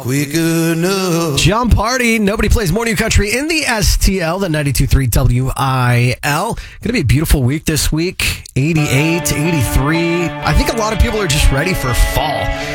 Quick enough. John Party, Nobody Plays More New Country in the STL, the 92.3 WIL. Going to be a beautiful week this week, 88 to 83. I think a lot of people are just ready for fall.